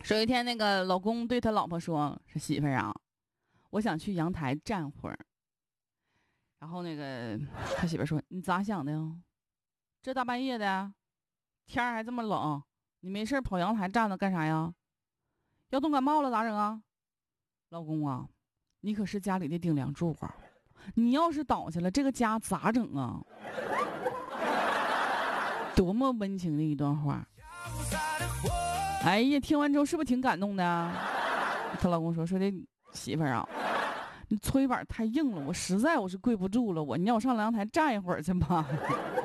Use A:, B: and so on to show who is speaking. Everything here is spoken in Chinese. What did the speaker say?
A: 说有一天那个老公对他老婆说：“是媳妇儿啊，我想去阳台站会儿。”然后那个他媳妇儿说：“你咋想的呀？这大半夜的，天儿还这么冷，你没事跑阳台站着干啥呀？要冻感冒了咋整啊？”老公啊，你可是家里的顶梁柱啊，你要是倒下了，这个家咋整啊？多么温情的一段话。哎呀，听完之后是不是挺感动的啊？她老公说的媳妇儿啊，你搓衣板太硬了，我实在是跪不住了，你让我上阳台站一会儿去吧。